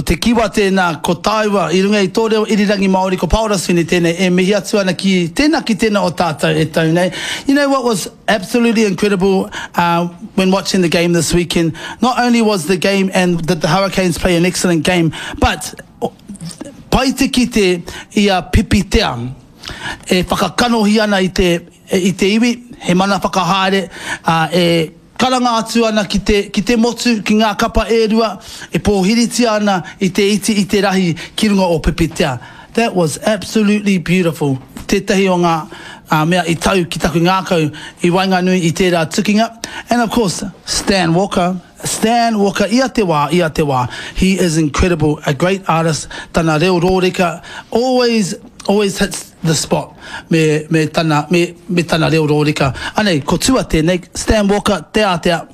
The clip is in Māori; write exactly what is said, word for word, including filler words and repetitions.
te kiwa tēnā, ko taiwa, i runga i tō reo irirangi Māori, ko Paora Swini tēnei, e mihi atu ana ki tēnā ki tēnā o tātou e tau nei. You know what was absolutely incredible uh, when watching the game this weekend? Not only was the game and that the Hurricanes play an excellent game, but pai te kite ia pipitea, e whakakanohi ana i te, i te iwi, he mana whakahaere, uh, e karanga atu ana ki te, ki te motu, ki ngā kapa e rua, e pōhiriti ana i te iti i te rahi ki runga o pipitea. That was absolutely beautiful. Tētahi o ngā uh, mea i tau ki taku ngākau i Wainganui i tērā tukinga. And of course, Stan Walker. Stan Walker, ia te wā, ia te wā. He is incredible, a great artist. Tana reo rōreka, always, always hits the spot. Me, me tana, me, me tana reo rōreka. Anei, ko tua tēnei, Stan Walker, te a te a.